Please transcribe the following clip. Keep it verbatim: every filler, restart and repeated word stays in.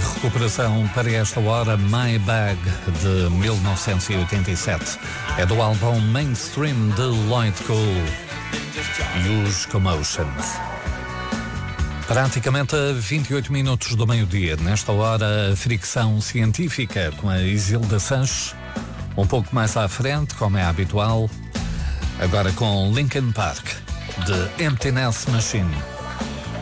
recuperação para esta hora, My Bag, de mil novecentos e oitenta e sete. É do álbum Mainstream de Lloyd Cole e os Commotions. Praticamente a vinte e oito minutos do meio-dia, nesta hora, a fricção científica com a Isilda Sanches. Um pouco mais à frente, como é habitual, agora com Linkin Park, de Emptiness Machine.